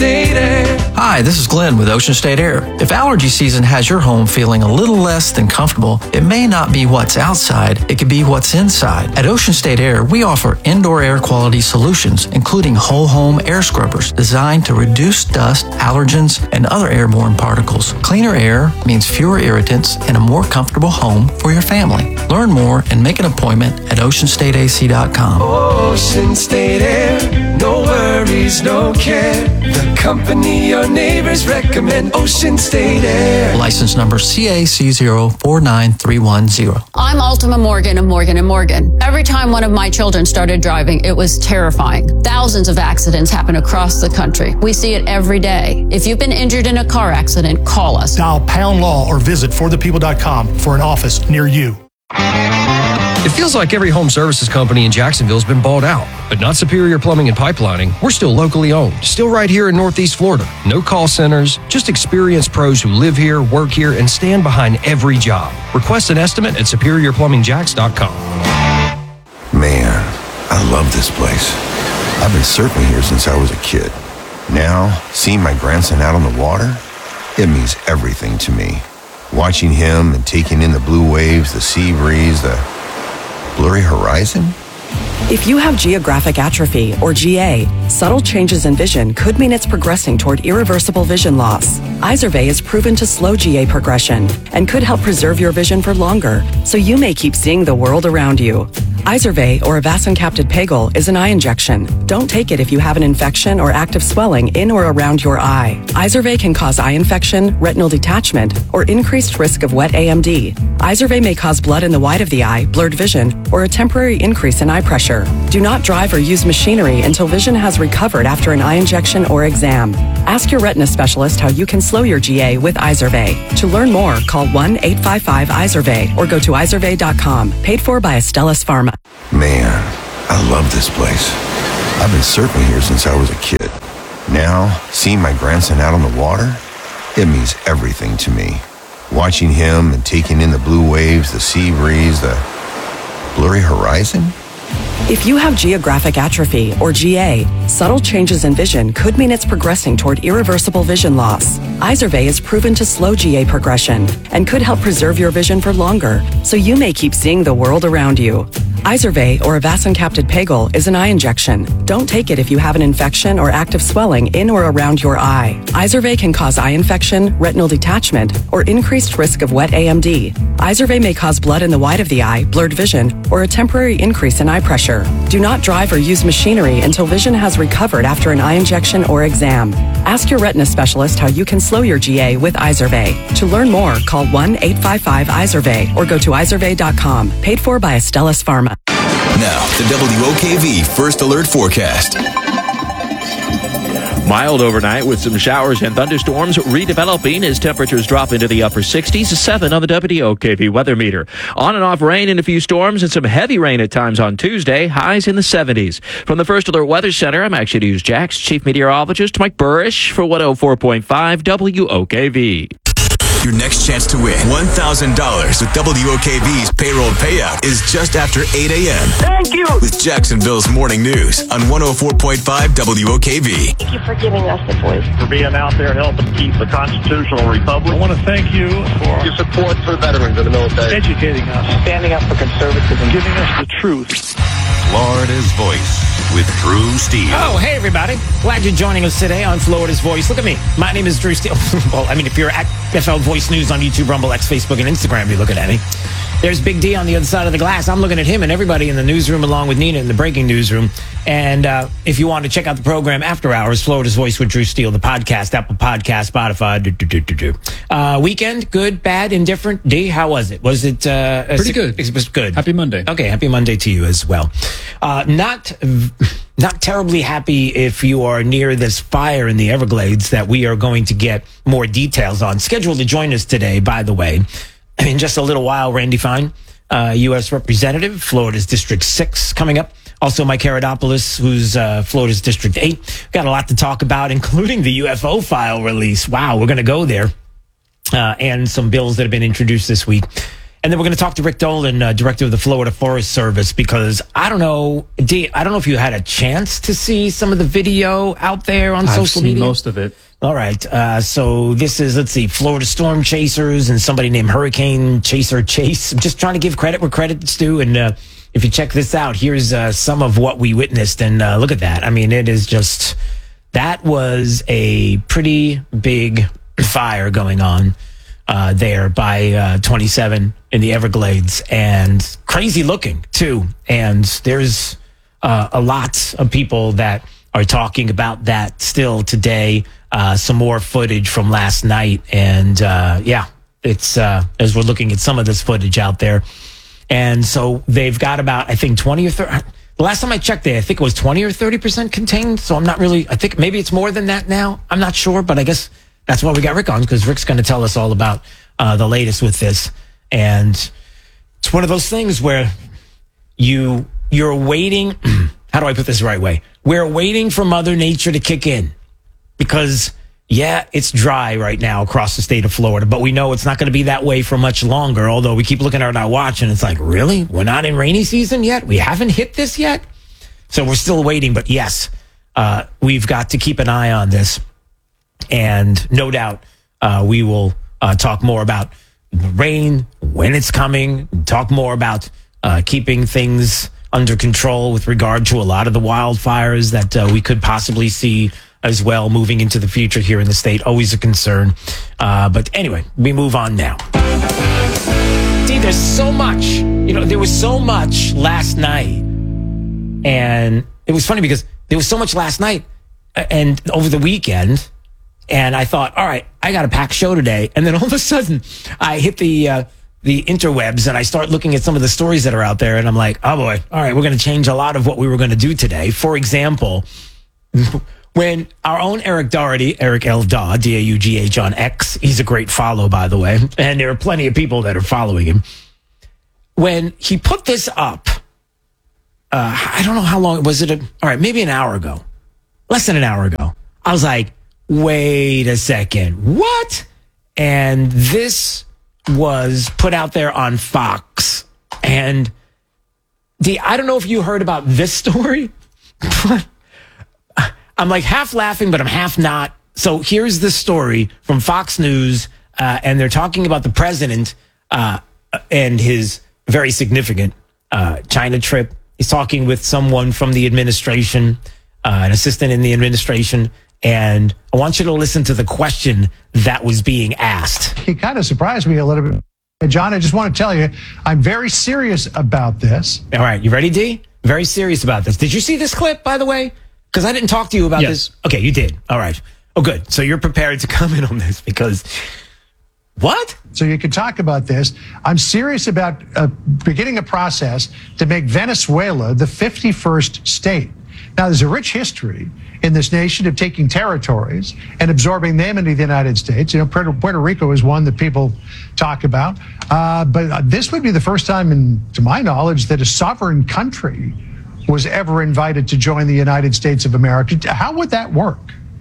State Air. Hi, this is Glenn with Ocean State Air. If allergy season has your home feeling a little less than comfortable, it may not be what's outside, it could be what's inside. At Ocean State Air, we offer indoor air quality solutions, including whole home air scrubbers designed to reduce dust, allergens, and other airborne particles. Cleaner air means fewer irritants and a more comfortable home for your family. Learn more and make an appointment at oceanstateac.com. Ocean State Air, no worries, no care. The company your neighbors recommend, Ocean State Air. License number CAC049310. I'm Altima Morgan of Morgan & Morgan. Every time one of my children started driving, it was terrifying. Thousands of accidents happen across the country. We see it every day. If you've been injured in a car accident, call us. Dial pound law or visit forthepeople.com for an office near you. It feels like every home services company in Jacksonville has been bought out, but not Superior Plumbing and Pipelining. We're still locally owned, still right here in Northeast Florida. No call centers, just experienced pros who live here, work here, and stand behind every job. Request an estimate at SuperiorPlumbingJacks.com. Man, I love this place. I've been surfing here since I was a kid. Now, seeing my grandson out on the water, it means everything to me. Watching him and taking in the blue waves, the sea breeze, the blurry horizon? If you have geographic atrophy, or GA, subtle changes in vision could mean it's progressing toward irreversible vision loss. Izervay is proven to slow GA progression and could help preserve your vision for longer, so you may keep seeing the world around you. Izervay, or avacincaptad pegol, is an eye injection. Don't take it if you have an infection or active swelling in or around your eye. Izervay can cause eye infection, retinal detachment, or increased risk of wet AMD. Izervay may cause blood in the white of the eye, blurred vision, or a temporary increase in eye pressure. Do not drive or use machinery until vision has recovered after an eye injection or exam. Ask your retina specialist how you can slow your GA with Izervay. To learn more, call 1-855-IZERVAY or go to izervay.com. Paid for by Astellas Pharma. Man, I love this place. I've been surfing here since I was a kid. Now, seeing my grandson out on the water, it means everything to me. Watching him and taking in the blue waves, the sea breeze, the blurry horizon? If you have geographic atrophy, or GA, subtle changes in vision could mean it's progressing toward irreversible vision loss. Izervay is proven to slow GA progression and could help preserve your vision for longer, so you may keep seeing the world around you. Izervay, or avacincaptad pegol, is an eye injection. Don't take it if you have an infection or active swelling in or around your eye. Izervay can cause eye infection, retinal detachment, or increased risk of wet AMD. Izervay may cause blood in the white of the eye, blurred vision, or a temporary increase in eye pressure. Do not drive or use machinery until vision has recovered after an eye injection or exam. Ask your retina specialist how you can slow your GA with Izervay. To learn more, call 1-855-IZERVAY or go to izervay.com. Paid for by Astellas Pharma. Now, the WOKV First Alert Forecast. Mild overnight with some showers and thunderstorms redeveloping as temperatures drop into the upper 60s, 7 on the WOKV weather meter. On and off rain and a few storms and some heavy rain at times on Tuesday, highs in the 70s. From the First Alert Weather Center, I'm Action News Jax Chief Meteorologist Mike Burrish for 104.5 WOKV. Your next chance to win $1,000 with WOKV's payroll payout is just after 8 a.m. Thank you! With Jacksonville's Morning News on 104.5 WOKV. Thank you for giving us a voice. For being out there helping keep the constitutional republic. I want to thank you for your support for veterans of the military. Educating us. Standing up for conservatism. Giving us the truth. Florida's Voice with Drew Steele. Oh, hey, everybody. Glad you're joining us today on Florida's Voice. Look at me. My name is Drew Steele. Well, I mean, if you're at FL Voice News on YouTube, Rumble, X, Facebook, and Instagram, you're looking at me. There's Big D on the other side of the glass. I'm looking at him and everybody in the newsroom along with Nina in the breaking newsroom. And if you want to check out the program after hours, Florida's Voice with Drew Steele, the podcast, Apple Podcast, Spotify. Weekend, good, bad, indifferent. D, how was it? Was it pretty good? It was good. Happy Monday. Okay, happy Monday to you as well. Not terribly happy if you are near this fire in the Everglades that we are going to get more details on. Scheduled to join us today, by the way, in just a little while, Randy Fine, U.S. Representative, Florida's District 6 coming up. Also, Mike Herodopoulos, who's Florida's District 8. Got a lot to talk about, including the UFO file release. Wow, we're going to go there. And some bills that have been introduced this week. And then we're going to talk to Rick Dolan, director of the Florida Forest Service, because I don't know, D, I don't know if you had a chance to see some of the video out there on social media. I've seen most of it. All right. So this is, let's see, Florida Storm Chasers and somebody named Hurricane Chaser Chase. I'm just trying to give credit where credit's due. And if you check this out, here's some of what we witnessed. And look at that. I mean, it is just, that was a pretty big fire going on there by 27 in the Everglades, and crazy looking too. And there's a lot of people that are talking about that still today. Some more footage from last night, and it's as we're looking at some of this footage out there. And so they've got about, I think, 20 or 30. The last time I checked there, I think it was 20 or 30% contained. So I'm not really, I think maybe it's more than that now. I'm not sure, but I guess that's why we got Rick on, because Rick's going to tell us all about the latest with this. And it's one of those things where you're waiting. How do I put this the right way? We're waiting for Mother Nature to kick in, because, yeah, it's dry right now across the state of Florida, but we know it's not going to be that way for much longer. Although we keep looking at our watch and it's like, really? We're not in rainy season yet? We haven't hit this yet? So we're still waiting. But yes, we've got to keep an eye on this. And no doubt we will talk more about the rain, when it's coming, talk more about keeping things under control with regard to a lot of the wildfires that we could possibly see as well moving into the future here in the state. Always a concern. But anyway, we move on now. See, there's so much, there was so much last night. And it was funny because there was so much last night and over the weekend. And I thought, all right, I got a packed show today. And then all of a sudden, I hit the interwebs and I start looking at some of the stories that are out there. And I'm like, oh boy, all right, we're going to change a lot of what we were going to do today. For example, when our own Eric Doherty, Eric L. Daw, D-A-U-G-H on X, he's a great follow, by the way. And there are plenty of people that are following him. When he put this up, I don't know how long, was it? All right, maybe an hour ago, less than an hour ago. I was like, wait a second, what? And this was put out there on Fox. And I don't know if you heard about this story, but I'm like half laughing, but I'm half not. So here's the story from Fox News, and they're talking about the president and his very significant China trip. He's talking with someone from the administration, an assistant in the administration, and I want you to listen to the question that was being asked. He kind of surprised me a little bit. John, I just want to tell you, I'm very serious about this. All right, you ready, D? Very serious about this. Did you see this clip, by the way? Because I didn't talk to you about this. Okay, you did. All right. Oh, good. So you're prepared to comment on this because what? So you can talk about this. I'm serious about beginning a process to make Venezuela the 51st state. Now, there's a rich history in this nation of taking territories and absorbing them into the United States. Puerto Rico is one that people talk about. But this would be the first time, to my knowledge, that a sovereign country was ever invited to join the United States of America. How would that work?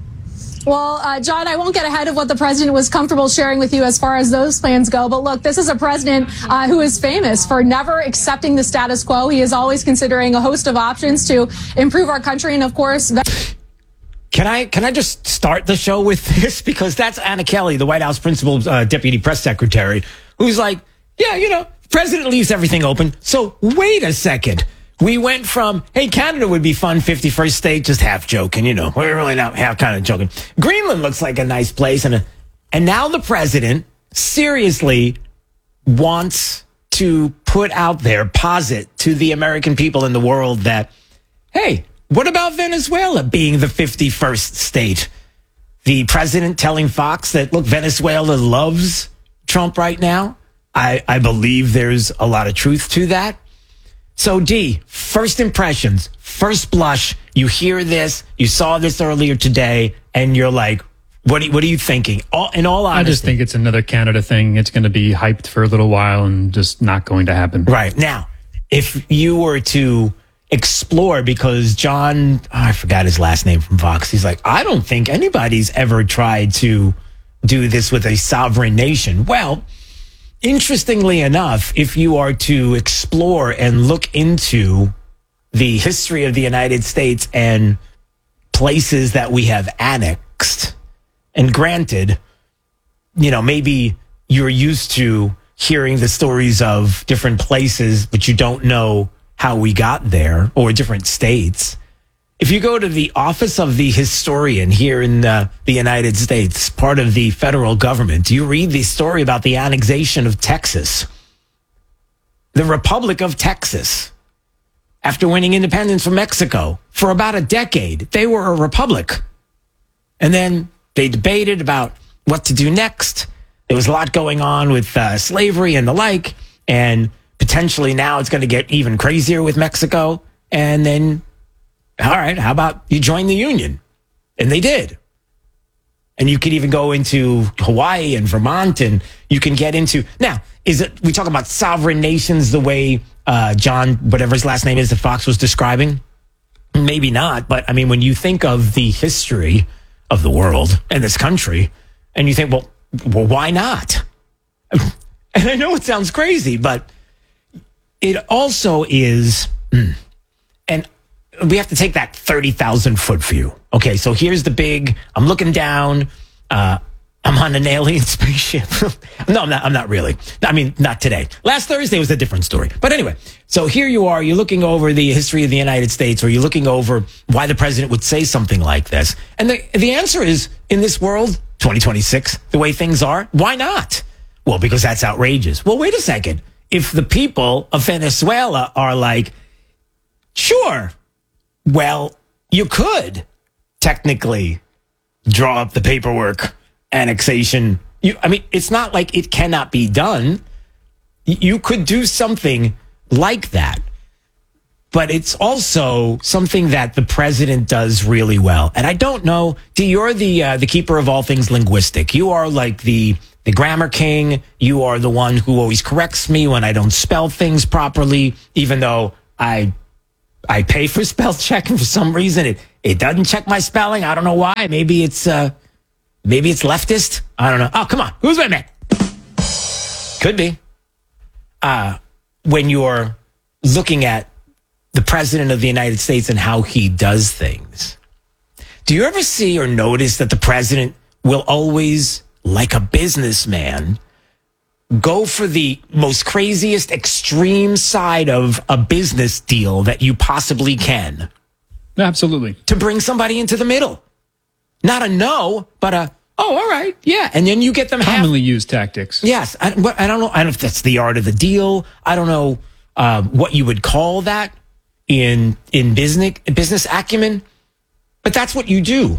Well, John, I won't get ahead of what the president was comfortable sharing with you as far as those plans go. But look, this is a president who is famous for never accepting the status quo. He is always considering a host of options to improve our country. And of course, Can I just start the show with this? Because that's Anna Kelly, the White House principal deputy press secretary, who's like, yeah, the president leaves everything open. So wait a second. We went from, hey, Canada would be fun, 51st state, just half joking, we're really not half kind of joking. Greenland looks like a nice place. And now the president seriously wants to put out there, posit to the American people in the world that, hey, what about Venezuela being the 51st state? The president telling Fox that, look, Venezuela loves Trump right now. I believe there's a lot of truth to that. So, D, first impressions, first blush, you hear this, you saw this earlier today, and you're like, what are you thinking? In all honesty. I just think it's another Canada thing. It's going to be hyped for a little while and just not going to happen. Right. Now, if you were to explore, because John, I forgot his last name from Fox, he's like, I don't think anybody's ever tried to do this with a sovereign nation. Well, interestingly enough, if you are to explore and look into the history of the United States and places that we have annexed, and granted, maybe you're used to hearing the stories of different places, but you don't know how we got there, or different states. If you go to the Office of the Historian here in the United States, part of the federal government, you read the story about the annexation of Texas, the Republic of Texas. After winning independence from Mexico for about a decade, they were a republic. And then they debated about what to do next. There was a lot going on with slavery and the like. And potentially now it's going to get even crazier with Mexico. And then, all right, how about you join the Union? And they did. And you could even go into Hawaii and Vermont, and you can get into... Now, we talk about sovereign nations the way John, whatever his last name is, that Fox was describing? Maybe not, but I mean, when you think of the history of the world and this country, and you think, well, why not? And I know it sounds crazy, but it also is... And we have to take that 30,000 foot view. Okay, so here's the big, I'm looking down, I'm on an alien spaceship. No, I'm not really. I mean, not today. Last Thursday was a different story. But anyway, so here you are, you're looking over the history of the United States, or you're looking over why the president would say something like this. And the answer is, in this world, 2026, the way things are, why not? Well, because that's outrageous. Well, wait a second. If the people of Venezuela are like, sure, well, you could technically draw up the paperwork, annexation. It's not like it cannot be done. You could do something like that. But it's also something that the president does really well. And I don't know, you're the keeper of all things linguistic. You are like the grammar king. You are the one who always corrects me when I don't spell things properly, even though I pay for spell check, and for some reason it doesn't check my spelling. I don't know why. Maybe it's leftist. I don't know. Oh, come on. Who's with me? Could be. When you're looking at the president of the United States and how he does things, do you ever see or notice that the president will always, like a businessman, go for the most craziest extreme side of a business deal that you possibly can? Absolutely. To bring somebody into the middle. Not a no, but oh, all right, yeah. And then you get them commonly used tactics. Yes. I don't know. I don't know if that's the art of the deal. I don't know what you would call that in business acumen, but that's what you do.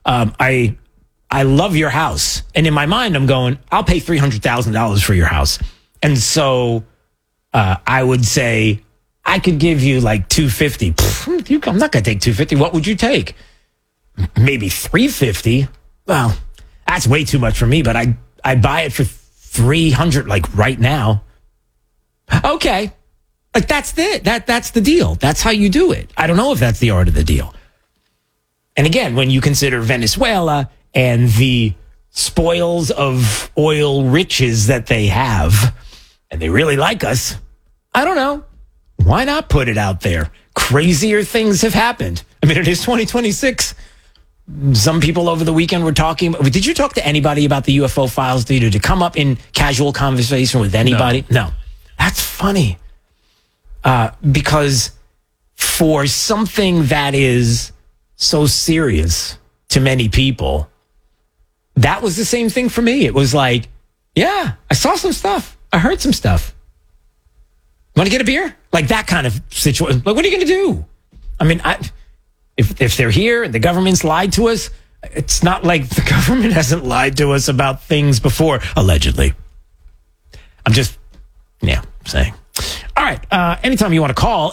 I love your house. And in my mind, I'm going, I'll pay $300,000 for your house. And so I would say, I could give you like $250. I'm not going to take $250. What would you take? Maybe $350. Well, that's way too much for me, but I buy it for $300 like right now. Okay. Like that's it. That's the deal. That's how you do it. I don't know if that's the art of the deal. And again, when you consider Venezuela and the spoils of oil riches that they have, and they really like us, I don't know. Why not put it out there? Crazier things have happened. I mean, it is 2026. Some people over the weekend were talking. Did you talk to anybody about the UFO files? Did you come up in casual conversation with anybody? No. That's funny. Because for something that is so serious to many people, that was the same thing for me. It was like, yeah, I saw some stuff. I heard some stuff. Want to get a beer? Like that kind of situation. Like, what are you going to do? I mean, if they're here and the government's lied to us, it's not like the government hasn't lied to us about things before, allegedly. I'm just, saying. All right. Anytime you want to call,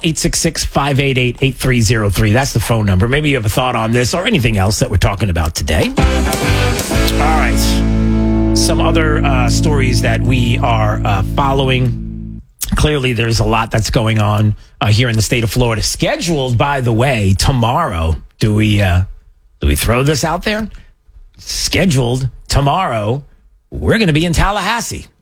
866-588-8303. That's the phone number. Maybe you have a thought on this or anything else that we're talking about today. All right. Some other stories that we are following. Clearly, there's a lot that's going on here in the state of Florida. Scheduled, by the way, tomorrow. Do we throw this out there? Scheduled tomorrow. We're going to be in Tallahassee.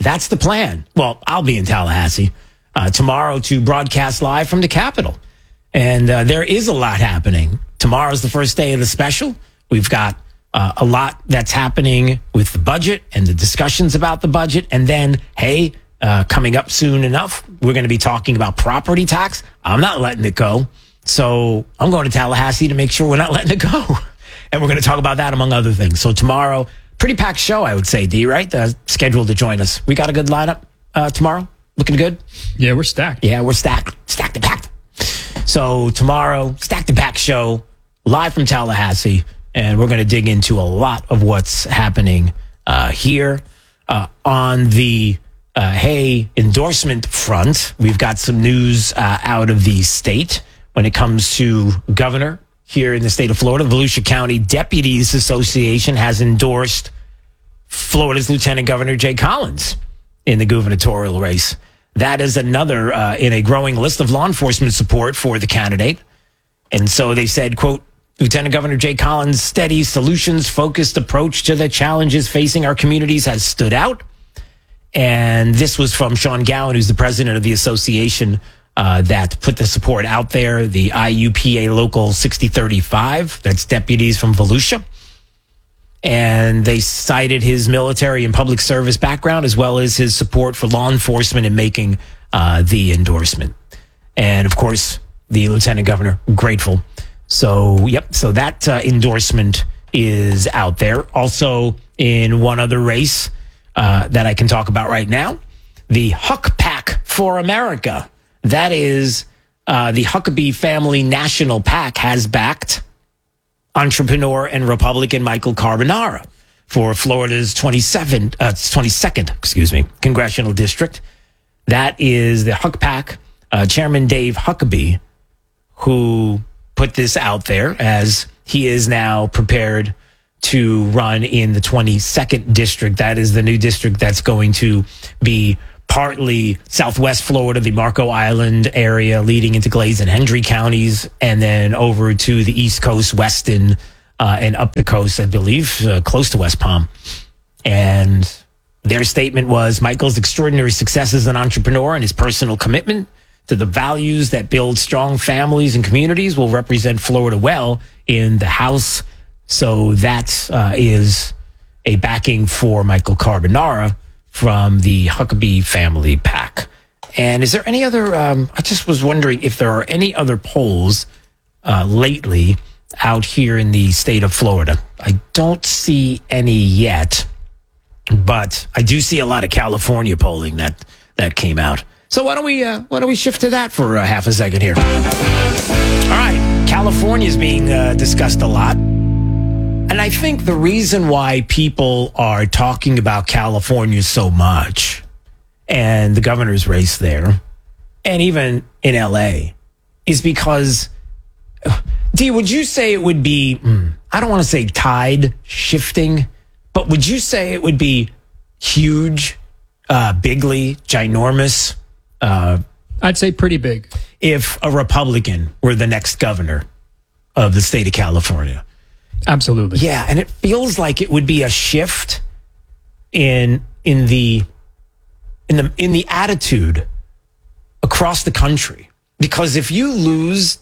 that's the plan. Well, I'll be in Tallahassee tomorrow to broadcast live from the Capitol. And there is a lot happening. Tomorrow's the first day of the special. We've got a lot that's happening with the budget and the discussions about the budget. And then, coming up soon enough, we're going to be talking about property tax. I'm not letting it go. So I'm going to Tallahassee to make sure we're not letting it go. And we're going to talk about that, among other things. So tomorrow, pretty packed show, I would say, D, right? Scheduled to join us. We got a good lineup tomorrow? Looking good? Yeah, we're stacked. Yeah, we're stacked. Stacked and packed. So tomorrow, Stacked and Packed show, live from Tallahassee. And we're going to dig into a lot of what's happening here on the endorsement front. We've got some news out of the state when it comes to governor here in the state of Florida. The Volusia County Deputies Association has endorsed Florida's Lieutenant Governor Jay Collins in the gubernatorial race. That is another in a growing list of law enforcement support for the candidate. And so they said, quote, Lieutenant Governor Jay Collins' steady, solutions-focused approach to the challenges facing our communities has stood out. And this was from Sean Gowan, who's the president of the association that put the support out there, the IUPA Local 6035. That's deputies from Volusia. And they cited his military and public service background, as well as his support for law enforcement in making the endorsement. And, of course, the lieutenant governor, grateful. So that endorsement is out there. Also, in one other race that I can talk about right now, the Huck PAC for America. That is the Huckabee Family National PAC has backed entrepreneur and Republican Michael Carbonara for Florida's 22nd congressional district. That is the Huck PAC, Chairman Dave Huckabee, who put this out there as he is now prepared to run in the 22nd district. That is the new district that's going to be partly Southwest Florida, the Marco Island area leading into Glaze and Hendry counties, and then over to the East Coast, Weston, and up the coast, I believe, close to West Palm. And their statement was Michael's extraordinary success as an entrepreneur and his personal commitment to the values that build strong families and communities will represent Florida well in the House. So that is a backing for Michael Carbonara from the Huckabee Family PAC. And is there any other, I just was wondering if there are any other polls lately out here in the state of Florida. I don't see any yet, but I do see a lot of California polling that came out. So why don't we shift to that for half a second here? All right, California is being discussed a lot. And I think the reason why people are talking about California so much and the governor's race there, and even in LA, is because, D, would you say it would be, I don't want to say tide shifting, but would you say it would be huge, bigly, ginormous? I'd say pretty big. If a Republican were the next governor of the state of California. Absolutely. Yeah, and it feels like it would be a shift in the attitude across the country. Because if you lose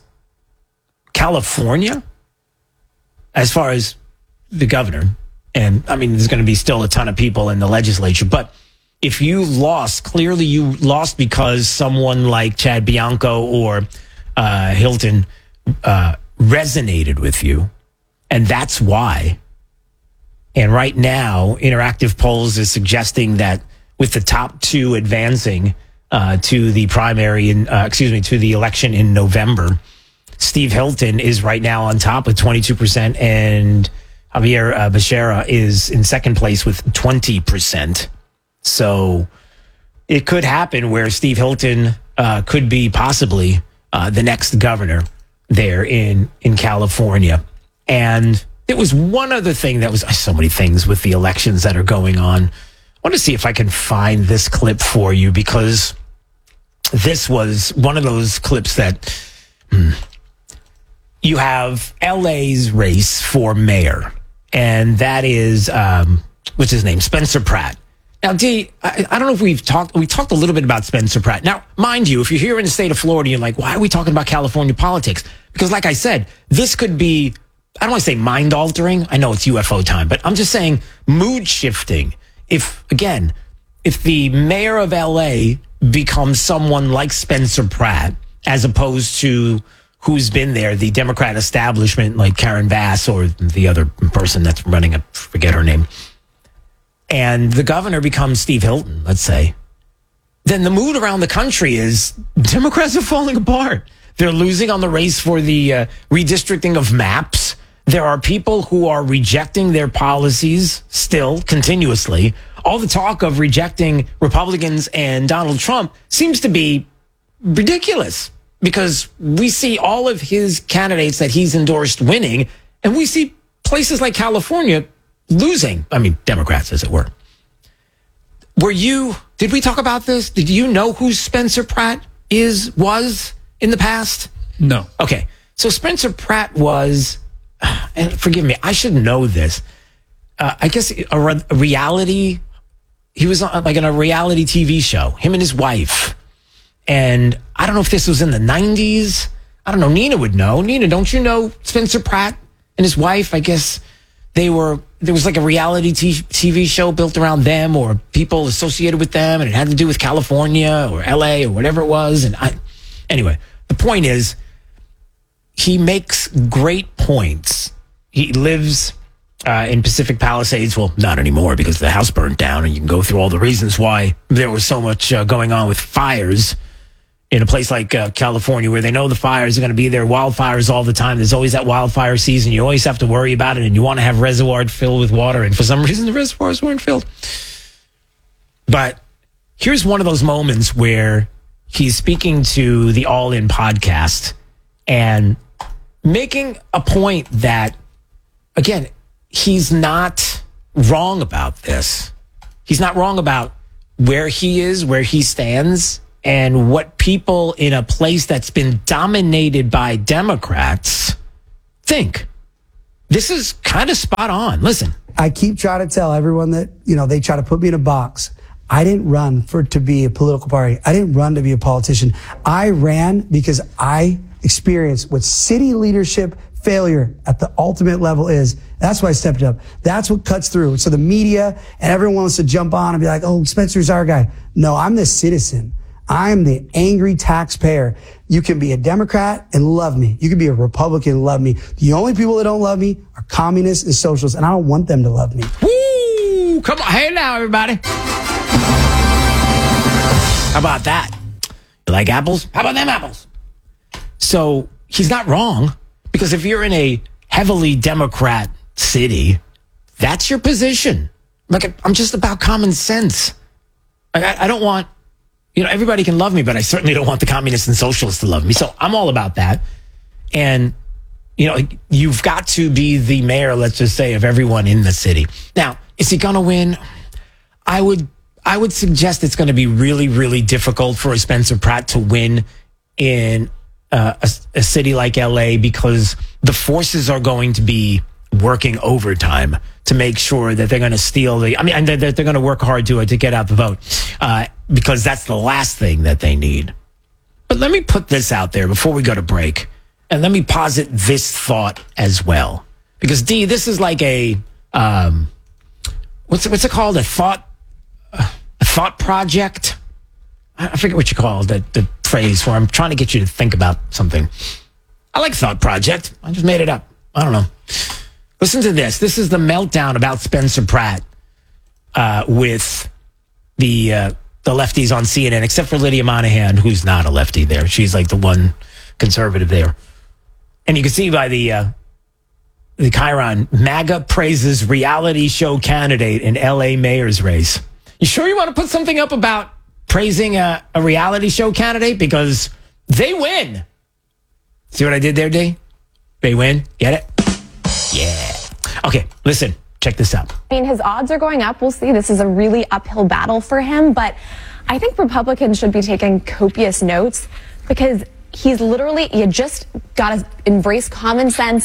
California, as far as the governor, and I mean, there's going to be still a ton of people in the legislature, but if you lost, clearly you lost because someone like Chad Bianco or Hilton resonated with you. And that's why. And right now, Interactive Polls is suggesting that with the top two advancing to the primary, to the election in November, Steve Hilton is right now on top with 22%, and Javier Becerra is in second place with 20%. So it could happen where Steve Hilton could be possibly the next governor there in California. And there was one other thing that was so many things with the elections that are going on. I want to see if I can find this clip for you, because this was one of those clips that you have LA's race for mayor. And that is, what's his name? Spencer Pratt. Now, D, I don't know if we talked a little bit about Spencer Pratt. Now, mind you, if you're here in the state of Florida, you're like, why are we talking about California politics? Because like I said, this could be, I don't want to say mind altering. I know it's UFO time, but I'm just saying mood shifting. If the mayor of LA becomes someone like Spencer Pratt, as opposed to who's been there, the Democrat establishment, like Karen Bass or the other person that's running, I forget her name, and the governor becomes Steve Hilton, let's say, then the mood around the country is Democrats are falling apart. They're losing on the race for the redistricting of maps. There are people who are rejecting their policies still continuously. All the talk of rejecting Republicans and Donald Trump seems to be ridiculous because we see all of his candidates that he's endorsed winning, and we see places like California losing. I mean, Democrats, as it were. Did we talk about this? Did you know who Spencer Pratt was in the past? No. Okay. So Spencer Pratt was, and forgive me, I should know this. I guess a reality, he was on, like in a reality TV show, him and his wife. And I don't know if this was in the 90s. I don't know. Nina would know. Nina, don't you know Spencer Pratt and his wife? I guess there was like a reality TV show built around them or people associated with them, and it had to do with California or LA or whatever it was. And anyway, the point is, he makes great points. He lives in Pacific Palisades. Well, not anymore because the house burned down, and you can go through all the reasons why there was so much going on with fires in a place like California, where they know the fires are going to be there, wildfires all the time. There's always that wildfire season. You always have to worry about it, and you want to have reservoirs filled with water. And for some reason, the reservoirs weren't filled. But here's one of those moments where he's speaking to the All In podcast and making a point that, again, he's not wrong about this. He's not wrong about where he is, where he stands, and what people in a place that's been dominated by Democrats think. This is kind of spot on. Listen. I keep trying to tell everyone that, they try to put me in a box. I didn't run to be a political party. I didn't run to be a politician. I ran because I experienced what city leadership failure at the ultimate level is. That's why I stepped up. That's what cuts through. So the media and everyone wants to jump on and be like, oh, Spencer's our guy. No, I'm the citizen. I'm the angry taxpayer. You can be a Democrat and love me. You can be a Republican and love me. The only people that don't love me are communists and socialists, and I don't want them to love me. Woo! Come on. Hey now, everybody. How about that? You like apples? How about them apples? So he's not wrong, because if you're in a heavily Democrat city, that's your position. Like, I'm just about common sense. I don't want, everybody can love me, but I certainly don't want the communists and socialists to love me. So I'm all about that. And, you've got to be the mayor, let's just say, of everyone in the city. Now, is he going to win? I would suggest it's going to be really, really difficult for a Spencer Pratt to win in a city like LA, because the forces are going to be working overtime to make sure that they're going to steal they're going to work hard to get out the vote, because that's the last thing that they need. But let me put this out there before we go to break, and let me posit this thought as well, because D, this is like a what's it called? A thought project. I forget what you call the phrase where I'm trying to get you to think about something. I like thought project. I just made it up. I don't know. Listen to this. This is the meltdown about Spencer Pratt with the lefties on CNN, except for Lydia Monahan, who's not a lefty there. She's like the one conservative there. And you can see by the Chiron, MAGA praises reality show candidate in LA mayor's race. You sure you want to put something up about praising a reality show candidate? Because they win. See what I did there, D? They win. Get it? Yeah. Okay, listen. Check this out. I mean, his odds are going up. We'll see. This is a really uphill battle for him. But I think Republicans should be taking copious notes, because you just got to embrace common sense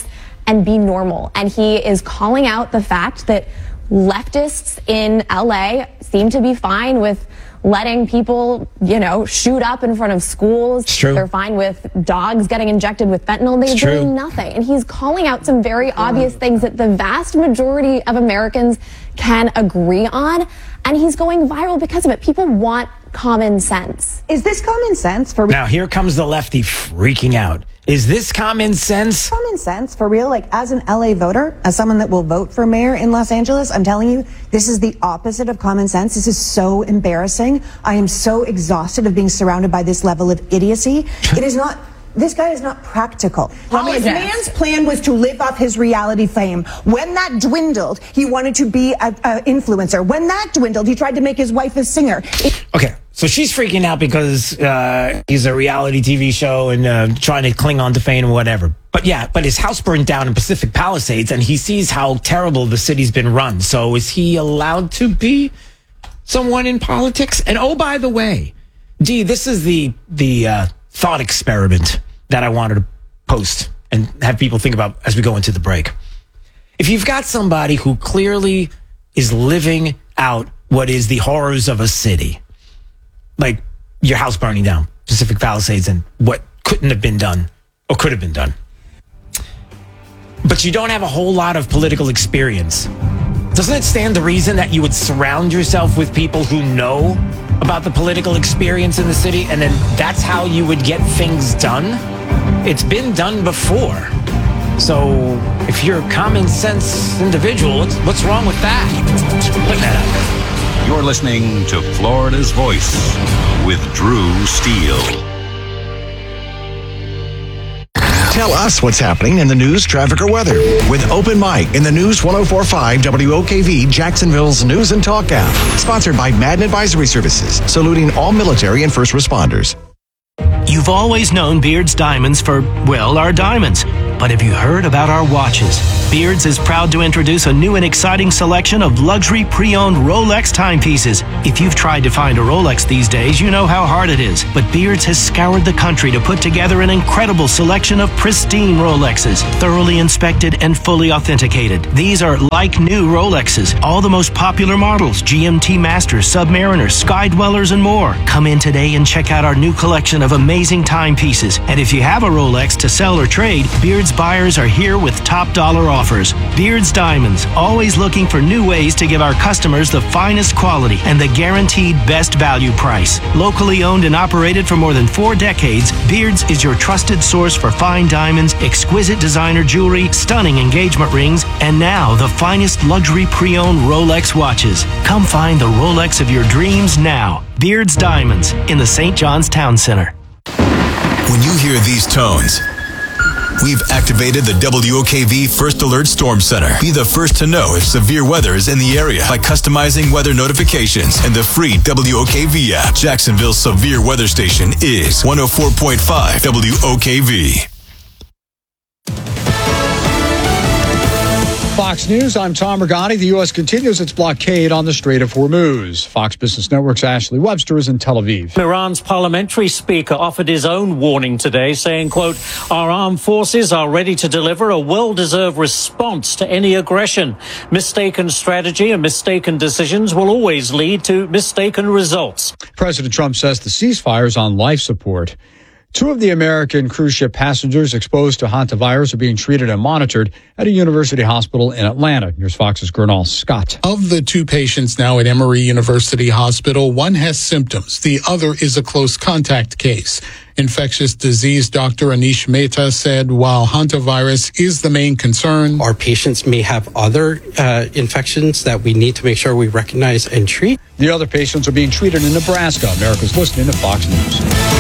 and be normal. And he is calling out the fact that leftists in LA seem to be fine with letting people, shoot up in front of schools. It's true. They're fine with dogs getting injected with fentanyl. They're doing nothing. And he's calling out some very obvious things that the vast majority of Americans can agree on. And he's going viral because of it. People want common sense. Is this common sense for real? Now, here comes the lefty freaking out. Is this common sense? Common sense for real? Like, as an LA voter, as someone that will vote for mayor in Los Angeles, I'm telling you, this is the opposite of common sense. This is so embarrassing. I am so exhausted of being surrounded by this level of idiocy. It is not... This guy is not practical. His man's plan was to live off his reality fame. When that dwindled, he wanted to be an influencer. When that dwindled, he tried to make his wife a singer. Okay, so she's freaking out because he's a reality TV show and trying to cling on to fame and whatever. But his house burned down in Pacific Palisades, and he sees how terrible the city's been run. So is he allowed to be someone in politics? And oh, by the way, Dee, this is the thought experiment that I wanted to post and have people think about as we go into the break. If you've got somebody who clearly is living out what is the horrors of a city, like your house burning down, Pacific Palisades, and what couldn't have been done or could have been done, but you don't have a whole lot of political experience, doesn't it stand to reason that you would surround yourself with people who know about the political experience in the city, and then that's how you would get things done? It's been done before. So if you're a common sense individual, what's wrong with that? Put that out there. You're listening to Florida's Voice with Drew Steele. Tell us what's happening in the news, traffic, or weather with Open Mic in the News 104.5 WOKV, Jacksonville's News and Talk app. Sponsored by Madden Advisory Services, saluting all military and first responders. You've always known Beard's Diamonds for, well, our diamonds. But have you heard about our watches? Beard's is proud to introduce a new and exciting selection of luxury pre-owned Rolex timepieces. If you've tried to find a Rolex these days, you know how hard it is. But Beard's has scoured the country to put together an incredible selection of pristine Rolexes, thoroughly inspected and fully authenticated. These are like new Rolexes, all the most popular models, GMT Masters, Submariners, Sky Dwellers, and more. Come in today and check out our new collection of amazing timepieces. And if you have a Rolex to sell or trade, Beard's buyers are here with top dollar offers. Beard's Diamonds, always looking for new ways to give our customers the finest quality and the guaranteed best value price. Locally owned and operated for more than 4 decades, Beard's is your trusted source for fine diamonds, exquisite designer jewelry, stunning engagement rings, and now the finest luxury pre-owned Rolex watches. Come find the Rolex of your dreams now. Beard's Diamonds in the St. John's Town Center. When you hear these tones, we've activated the WOKV First Alert Storm Center. Be the first to know if severe weather is in the area by customizing weather notifications in the free WOKV app. Jacksonville's severe weather station is 104.5 WOKV. Fox News, I'm Tom Regani. The U.S. continues its blockade on the Strait of Hormuz. Fox Business Network's Ashley Webster is in Tel Aviv. Iran's parliamentary speaker offered his own warning today, saying, quote, "Our armed forces are ready to deliver a well-deserved response to any aggression. Mistaken strategy and mistaken decisions will always lead to mistaken results." President Trump says the ceasefire is on life support. 2 of the American cruise ship passengers exposed to hantavirus are being treated and monitored at a university hospital in Atlanta. Here's Fox's Gernal Scott. Of the 2 patients now at Emory University Hospital, one has symptoms. The other is a close contact case. Infectious disease Dr. Anish Mehta said while hantavirus is the main concern, our patients may have other infections that we need to make sure we recognize and treat. The other patients are being treated in Nebraska. America's listening to Fox News.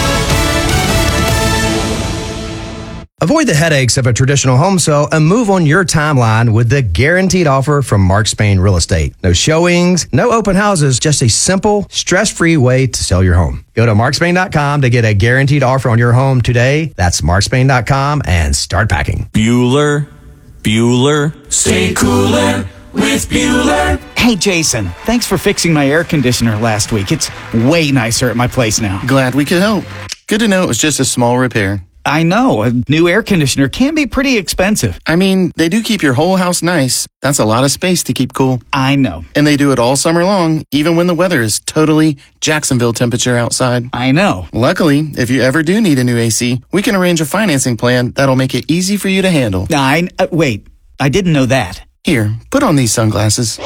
Avoid the headaches of a traditional home sale and move on your timeline with the guaranteed offer from Mark Spain Real Estate. No showings, no open houses, just a simple, stress-free way to sell your home. Go to markspain.com to get a guaranteed offer on your home today. That's markspain.com and start packing. Bueller. Stay cooler with Bueller. Hey, Jason, thanks for fixing my air conditioner last week. It's way nicer at my place now. Glad we could help. Good to know it was just a small repair. I know. A new air conditioner can be pretty expensive. I mean, they do keep your whole house nice. That's a lot of space to keep cool. I know. And they do it all summer long, even when the weather is totally Jacksonville temperature outside. I know. Luckily, if you ever do need a new AC, we can arrange a financing plan that'll make it easy for you to handle. Wait, I didn't know that. Here, put on these sunglasses.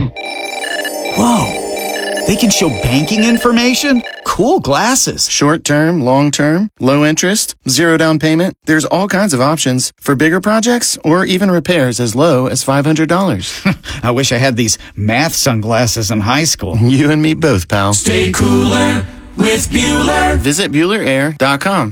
Whoa. They can show banking information? Cool glasses. Short term, long term, low interest, 0 down payment. There's all kinds of options for bigger projects or even repairs as low as $500. I wish I had these math sunglasses in high school. You and me both, pal. Stay cooler with Bueller. Visit BuellerAir.com.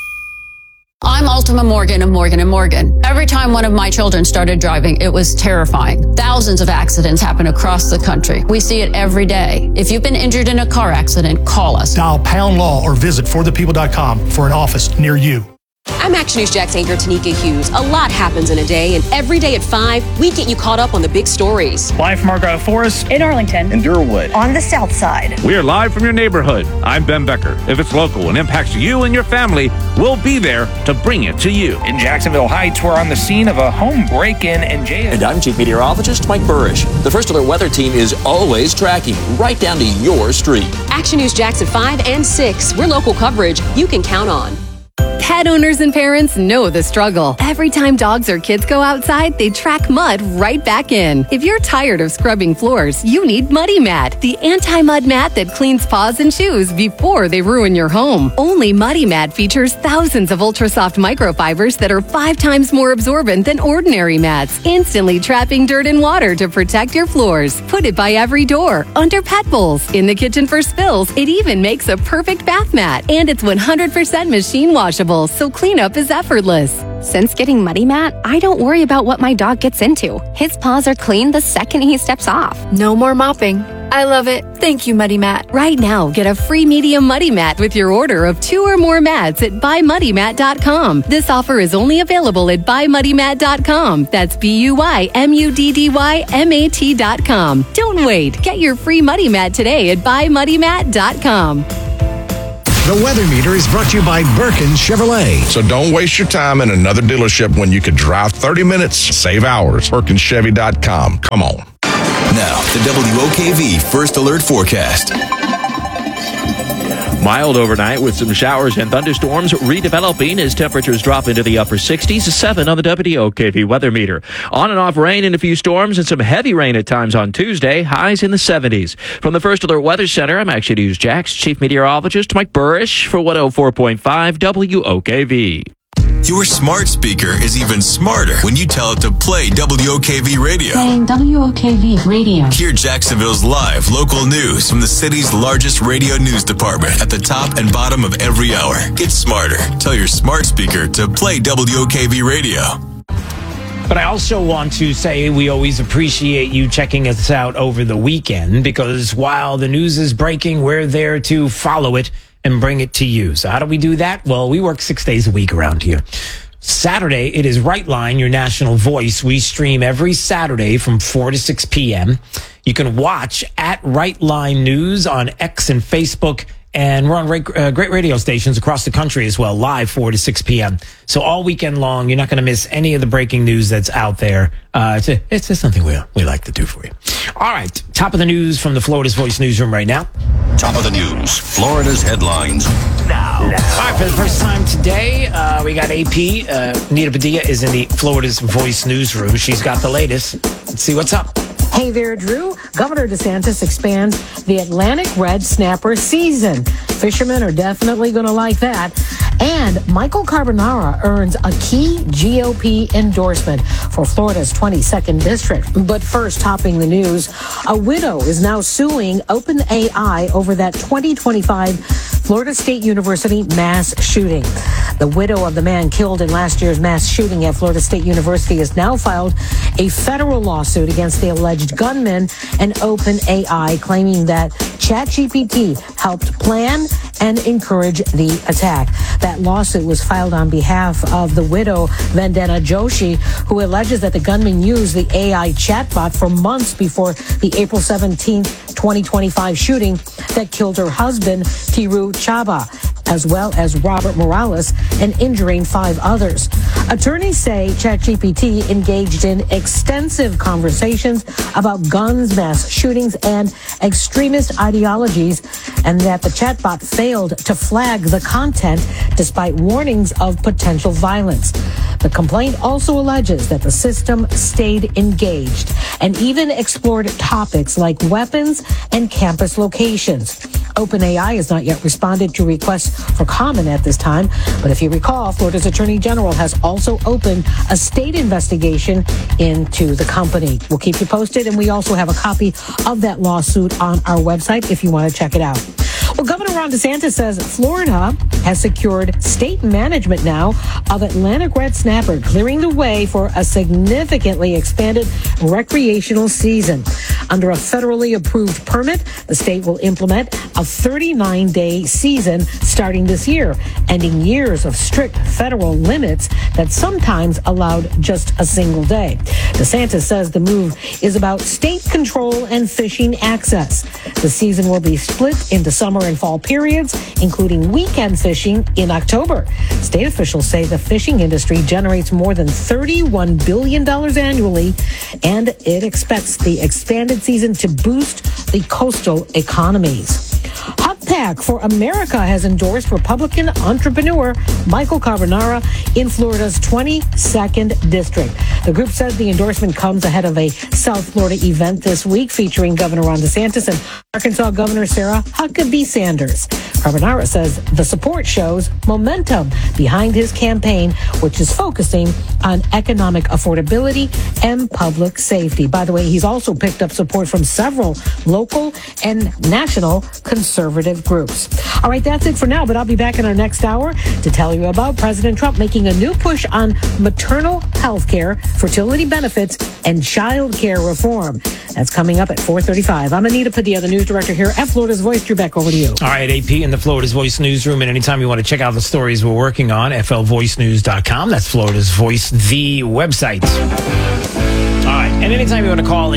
I'm Ultima Morgan of Morgan & Morgan. Every time one of my children started driving, it was terrifying. Thousands of accidents happen across the country. We see it every day. If you've been injured in a car accident, call us. Dial # law or visit forthepeople.com for an office near you. I'm Action News Jax anchor Tanika Hughes. A lot happens in a day, and every day at 5, we get you caught up on the big stories. Live from Argyle Forest, in Arlington, in Durwood, on the south side. We are live from your neighborhood. I'm Ben Becker. If it's local and impacts you and your family, we'll be there to bring it to you. In Jacksonville Heights, we're on the scene of a home break-in and jail. And I'm Chief Meteorologist Mike Burrish. The First Alert Weather Team is always tracking right down to your street. Action News Jax at 5 and 6. We're local coverage you can count on. Pet owners and parents know the struggle. Every time dogs or kids go outside, they track mud right back in. If you're tired of scrubbing floors, you need Muddy Mat, the anti-mud mat that cleans paws and shoes before they ruin your home. Only Muddy Mat features thousands of ultra-soft microfibers that are 5 times more absorbent than ordinary mats, instantly trapping dirt and water to protect your floors. Put it by every door, under pet bowls, in the kitchen for spills. It even makes a perfect bath mat, and it's 100% machine washable, so cleanup is effortless. Since getting Muddy Mat, I don't worry about what my dog gets into. His paws are clean the second he steps off. No more mopping. I love it. Thank you, Muddy Mat. Right now, get a free medium Muddy Mat with your order of 2 or more mats at buymuddymat.com. This offer is only available at buymuddymat.com. That's BUYMUDDYMAT.com. Don't wait. Get your free Muddy Mat today at buymuddymat.com. The Weather Meter is brought to you by Birkin Chevrolet. So don't waste your time in another dealership when you could drive 30 minutes, save hours. BirkinChevy.com. Come on. Now, the WOKV First Alert Forecast. Mild overnight with some showers and thunderstorms redeveloping as temperatures drop into the upper 60s, 7 on the WOKV weather meter. On and off rain and a few storms and some heavy rain at times on Tuesday, highs in the 70s. From the First Alert Weather Center, I'm Action News Jax Chief Meteorologist Mike Burrish for 104.5 WOKV. Your smart speaker is even smarter when you tell it to play WOKV Radio. Playing WOKV Radio. Hear Jacksonville's live local news from the city's largest radio news department at the top and bottom of every hour. Get smarter. Tell your smart speaker to play WOKV Radio. But I also want to say we always appreciate you checking us out over the weekend, because while the news is breaking, we're there to follow it and bring it to you. So how do we do that? Well, we work 6 days a week around here. Saturday, it is Right Line, your national voice. We stream every Saturday from 4 to 6 p.m. You can watch at Right Line News on X and Facebook. And we're on great radio stations across the country as well, live 4 to 6 p.m. So all weekend long, you're not going to miss any of the breaking news that's out there. It's just something we like to do for you. All right, top of the news from the Florida's Voice newsroom right now. Top of the news, Florida's headlines now. All right, for the first time today, we got AP. Nita Padilla is in the Florida's Voice newsroom. She's got the latest. Let's see what's up. Hey there, Drew. Governor DeSantis expands the Atlantic red snapper season. Fishermen are definitely going to like that. And Michael Carbonara earns a key GOP endorsement for Florida's 22nd district. But first, topping the news, a widow is now suing OpenAI over that 2025 Florida State University mass shooting. The widow of the man killed in last year's mass shooting at Florida State University has now filed a federal lawsuit against the alleged gunman and OpenAI, claiming that ChatGPT helped plan and encourage the attack. That lawsuit was filed on behalf of the widow, Vandana Joshi, who alleges that the gunman used the AI chatbot for months before the April 17th, 2025 shooting that killed her husband, Tiru Chaba. as well as Robert Morales, and injuring 5 others. Attorneys say ChatGPT engaged in extensive conversations about guns, mass shootings, and extremist ideologies, and that the chatbot failed to flag the content despite warnings of potential violence. The complaint also alleges that the system stayed engaged and even explored topics like weapons and campus locations. OpenAI has not yet responded to requests for comment at this time, but if you recall, Florida's Attorney General has also opened a state investigation into the company. We'll keep you posted, and we also have a copy of that lawsuit on our website if you want to check it out. Well, Governor Ron DeSantis says Florida has secured state management now of Atlantic red snapper, clearing the way for a significantly expanded recreational season. Under a federally approved permit, the state will implement a 39-day season starting this year, ending years of strict federal limits that sometimes allowed just a single day. DeSantis says the move is about state control and fishing access. The season will be split into summer and fall periods, including weekend fishing in October. State officials say the fishing industry generates more than $31 billion annually, and it expects the expanded season to boost the coastal economies. HubPack for America has endorsed Republican entrepreneur Michael Carbonara in Florida's 22nd district. The group says the endorsement comes ahead of a South Florida event this week featuring Governor Ron DeSantis and Arkansas Governor Sarah Huckabee Sanders. Carbonara says the support shows momentum behind his campaign, which is focusing on economic affordability and public safety. By the way, he's also picked up support from several local and national conservative groups. All right, that's it for now, but I'll be back in our next hour to tell you about President Trump making a new push on maternal health care, fertility benefits, and child care reform. That's coming up at 4:35. I'm Anita Padilla, the news director here at Florida's Voice. Drew, back over to you. All right, AP in the Florida's Voice newsroom. And anytime you want to check out the stories we're working on, flvoicenews.com. That's Florida's Voice, the website. All right, and anytime you want to call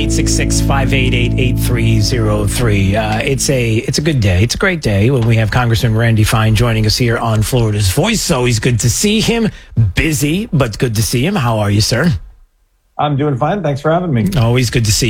866-588-8303. It's a good day. It's a great day when we have Congressman Randy Fine joining us here on Florida's Voice. Always good to see him. Busy, but good to see him. How are you, sir? I'm doing fine. Thanks for having me. Always good to see you.